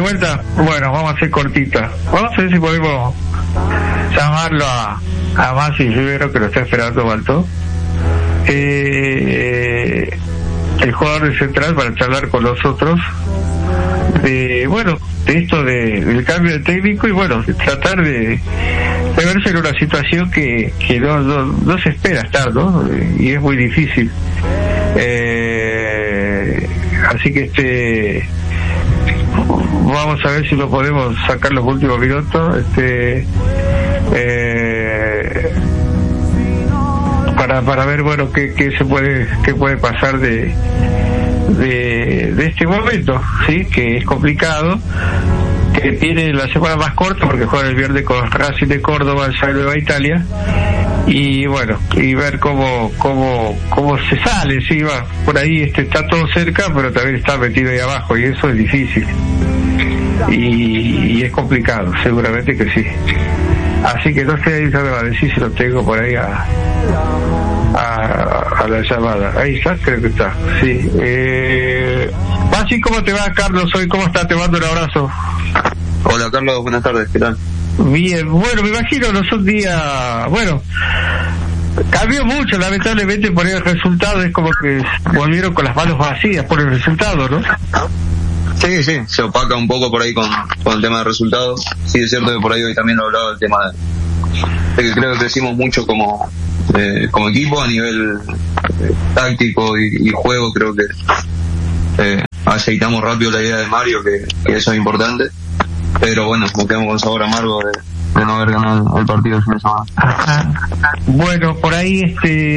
vuelta. Bueno, vamos a hacer cortita. Vamos a ver si podemos llamarlo a Masi Rivero, que lo está esperando Baltó, el jugador de Central, para charlar con nosotros de esto del cambio de técnico, y tratar de verse en una situación que no se espera estar, ¿no? Y es muy difícil. Así que vamos a ver si lo podemos sacar los últimos minutos, para ver qué puede pasar de este momento, sí, que es complicado, que tiene la semana más corta porque juega el viernes con Racing de Córdoba en Nueva Italia, y ver cómo se sale. Sí, va por ahí, está todo cerca, pero también está metido ahí abajo, y eso es difícil y es complicado, seguramente que sí. Así que no sé ahí, a decir si lo tengo por ahí a la llamada. Ahí está, creo que está, sí. Masi, ¿cómo te va, Carlos? Hoy, ¿cómo estás? Te mando un abrazo. Hola, Carlos, buenas tardes, ¿qué tal? Bien, me imagino, no son días, cambió mucho, lamentablemente, por el resultado. Es como que volvieron con las manos vacías por el resultado, ¿no? Sí, se opaca un poco por ahí con el tema de resultados. Sí, es cierto que por ahí hoy también lo he hablado, el tema de que creo que crecimos mucho como equipo a nivel táctico y juego. Creo que aceitamos rápido la idea de Mario, que eso es importante, pero nos quedamos con sabor amargo de no haber ganado el partido el fin de semana. Por ahí,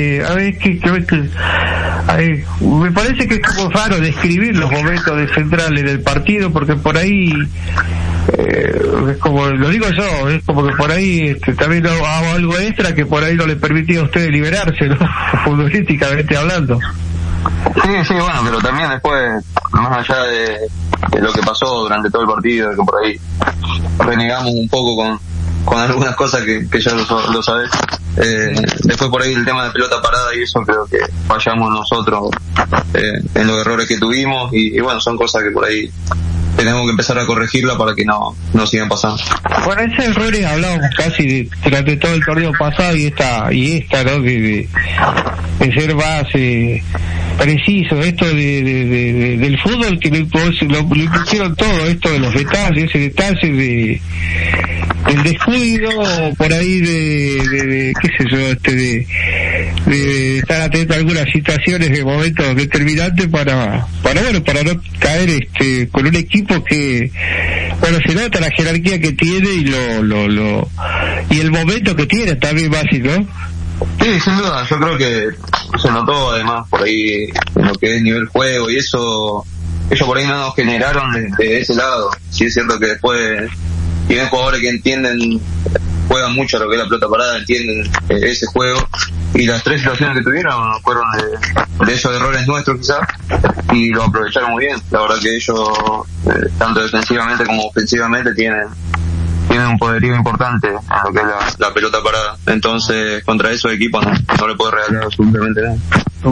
me parece que es como raro describir los momentos de Central en el partido, porque por ahí, es como, lo digo yo, es como que por ahí también hago algo extra que por ahí no le permitía a ustedes liberarse, ¿no? Futbolísticamente hablando. Sí, pero también después, más allá de lo que pasó durante todo el partido, que por ahí renegamos un poco con algunas cosas que ya lo sabés, después por ahí el tema de pelota parada y eso, creo que fallamos nosotros en los errores que tuvimos, y son cosas que por ahí tenemos que empezar a corregirla para que no sigan pasando. Ese errores hablábamos casi durante todo el torneo pasado, y esta, ¿no? De ser más preciso, esto del fútbol, que lo impusieron todo, esto de los detalles, ese detalle del descuido, por ahí de qué sé yo, de estar atento a algunas situaciones de momentos determinantes para no caer con un equipo que se nota la jerarquía que tiene y y el momento que tiene también, básico. Sí, sin duda, yo creo que se notó además por ahí en lo que es nivel juego y eso, ellos por ahí no nos generaron de ese lado. Sí, es cierto que después tienen jugadores que entienden, juegan mucho a lo que es la pelota parada, entienden ese juego, y las tres situaciones que tuvieron fueron de esos errores nuestros quizás, y lo aprovecharon muy bien. La verdad que ellos, tanto defensivamente como ofensivamente, tienen un poderío importante en lo que es la pelota parada. Entonces, contra esos equipos no le puedo regalar absolutamente nada.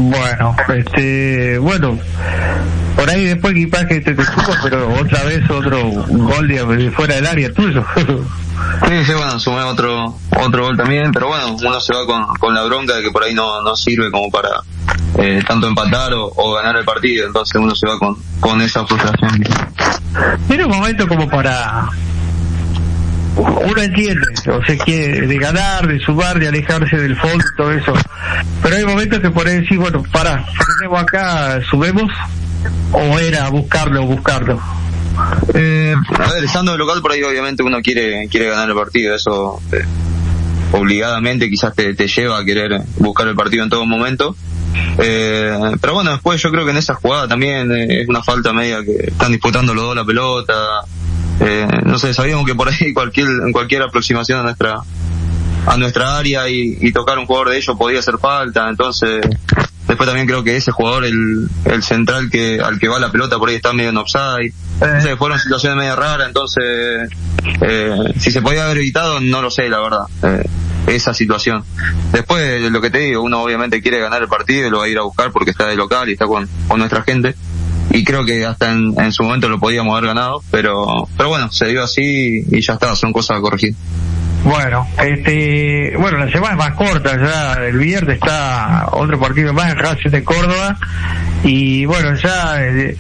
Por ahí después equipaje te supo, pero otra vez otro gol de fuera del área tuyo. Sí, sumé otro gol también, pero uno se va con la bronca de que por ahí no sirve como para tanto empatar o ganar el partido, entonces uno se va con esa frustración. Tiene un momento como para... Uno entiende, quiere de ganar, de sumar, de alejarse del fondo, todo eso, pero hay momentos que por ahí decir, tenemos acá, subemos, o era buscarlo. A ver, estando de local por ahí obviamente uno quiere ganar el partido, eso obligadamente quizás te lleva a querer buscar el partido en todo momento, pero después yo creo que en esa jugada también es una falta media, que están disputando los dos la pelota. No sé, sabíamos que por ahí en cualquier aproximación a nuestra área y tocar un jugador de ellos podía hacer falta. Entonces después también creo que ese jugador, el central al que va la pelota, por ahí está medio en offside. Entonces fueron situaciones medio raras. Entonces si se podía haber evitado, no lo sé, la verdad, esa situación. Después, lo que te digo, uno obviamente quiere ganar el partido y lo va a ir a buscar porque está de local y está con nuestra gente. y creo que hasta en su momento lo podíamos haber ganado, pero bueno, se dio así y ya está, son cosas a corregir. Bueno, la semana es más corta, ya el viernes está otro partido más en Racing de Córdoba, y bueno, ya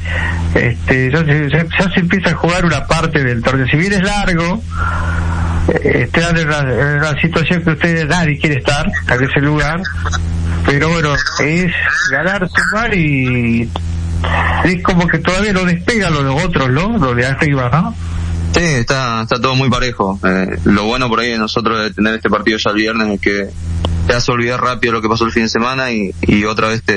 se empieza a jugar una parte del torneo. Si bien es largo, están en la situación que nadie quiere estar en ese lugar, pero bueno, es ganar, sumar, y es como que todavía no despega lo de los otros, ¿no? Lo de arriba, ¿no? Sí, está todo muy parejo. Lo bueno por ahí de nosotros de tener este partido ya el viernes es que te hace olvidar rápido lo que pasó el fin de semana y otra vez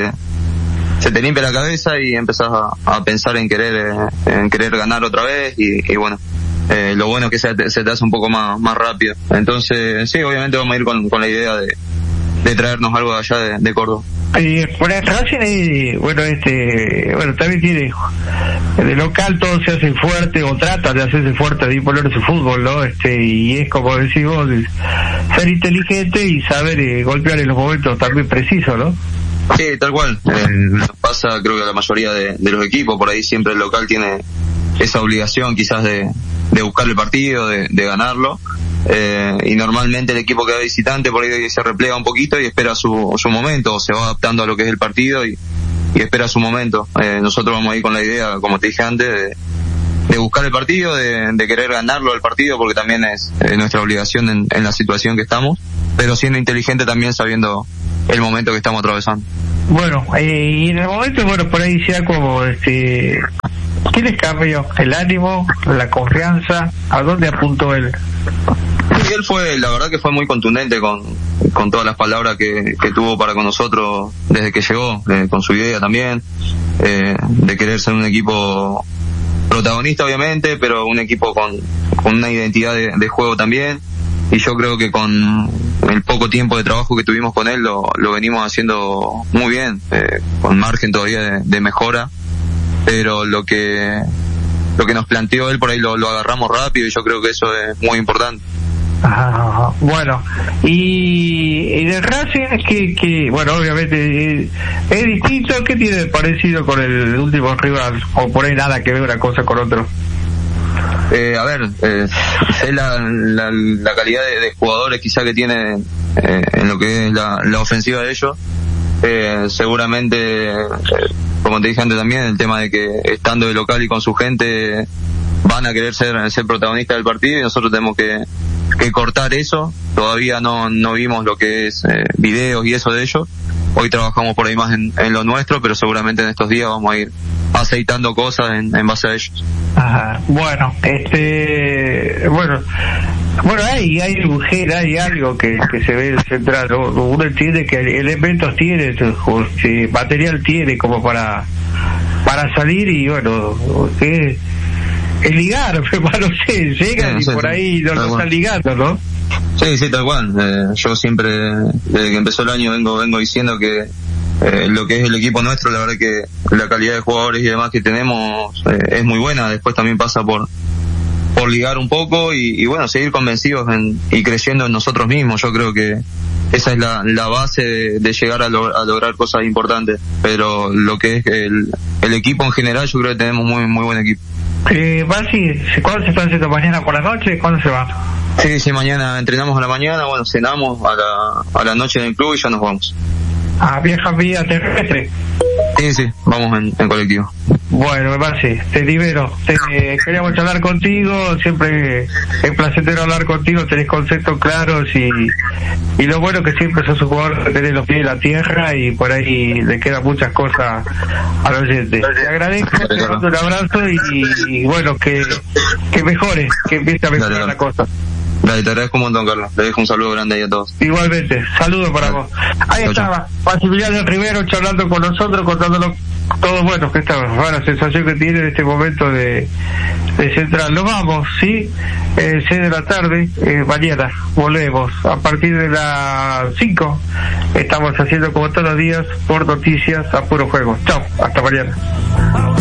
se te limpia la cabeza y empezás a pensar en querer ganar otra vez y bueno, lo bueno es que se te hace un poco más rápido. Entonces sí, obviamente vamos a ir con la idea de traernos algo de allá de Córdoba. Por el Racing, también tiene de local, todo se hace fuerte o trata de hacerse fuerte, de imponer su fútbol, ¿no? Y es como decís vos, ser inteligente y saber golpear en los momentos también precisos, ¿no? Sí, tal cual. Nos pasa, creo que a la mayoría de los equipos, por ahí siempre el local tiene esa obligación quizás de buscar el partido, de ganarlo. Y normalmente el equipo que va visitante por ahí se replega un poquito y espera su momento, o se va adaptando a lo que es el partido y espera su momento. Nosotros vamos a ir con la idea, como te dije antes, de buscar el partido, de querer ganarlo el partido, porque también es nuestra obligación en la situación que estamos, pero siendo inteligente también, sabiendo el momento que estamos atravesando. Bueno, y en el momento, por ahí sea como ¿qué les cambió? ¿El ánimo? ¿La confianza? ¿A dónde apuntó él? Sí, él la verdad que fue muy contundente con todas las palabras que tuvo para con nosotros desde que llegó, con su idea también, de querer ser un equipo protagonista obviamente, pero un equipo con una identidad de juego también, y yo creo que con el poco tiempo de trabajo que tuvimos con él lo venimos haciendo muy bien, con margen todavía de mejora, pero lo que nos planteó él por ahí lo agarramos rápido, y yo creo que eso es muy importante. Bueno, y del Racing que bueno, obviamente es distinto. ¿Qué tiene de parecido con el último rival, o por ahí nada que ver una cosa con otro? Es la calidad de jugadores quizá que tiene en lo que es la ofensiva de ellos. Seguramente, como te dije antes también, el tema de que estando de local y con su gente van a querer ser protagonistas del partido, y nosotros tenemos que cortar eso. Todavía no vimos lo que es videos y eso de ellos. Hoy trabajamos por ahí más en lo nuestro, pero seguramente en estos días vamos a ir aceitando cosas en base a ellos. Bueno, hay mujer, hay algo que se ve central. Uno entiende que elementos tiene, material tiene como para salir, y bueno, que es ligar, no sé, llegan y por ahí no lo están ligando, ¿no? Sí, tal cual. Yo siempre, desde que empezó el año, vengo diciendo que lo que es el equipo nuestro, la verdad que la calidad de jugadores y demás que tenemos es muy buena. Después también pasa por ligar un poco y bueno, seguir convencidos y creyendo en nosotros mismos. Yo creo que esa es la base de llegar a lograr cosas importantes. Pero lo que es el equipo en general, yo creo que tenemos muy muy buen equipo. ¿Cuándo se está haciendo? ¿Mañana por la noche? ¿Cuándo se va? Sí, mañana entrenamos a la mañana, bueno, cenamos a la noche en el club y ya nos vamos. ¿Viajan vía terrestre? Sí, vamos en colectivo. Bueno, me parece, te libero. Queríamos hablar contigo, siempre es placentero hablar contigo, tenés conceptos claros y lo bueno que siempre sos un jugador que tenés los pies en la tierra, y por ahí le quedan muchas cosas al oyente. Te agradezco, te mando un abrazo y bueno, que mejore, que empiece a mejorar la cosa. Dale, te agradezco un montón, Carlos. Te dejo un saludo grande ahí a todos. Igualmente, saludos para vos. Ahí estaba Maximiliano Rivero charlando con nosotros, contándonos todo bueno, que esta buena sensación que tiene en este momento de Central. Nos vamos, ¿sí? 6 de la tarde, mañana volvemos a partir de las 5. Estamos haciendo como todos los días por Noticias a Puro Juego. Chao, hasta mañana.